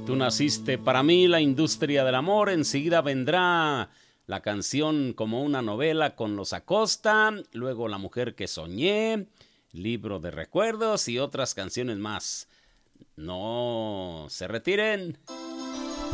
Tú naciste para mí, la industria del amor. Enseguida vendrá la canción Como una novela con los Acosta. Luego La mujer que soñé, Libro de recuerdos y otras canciones más. No se retiren.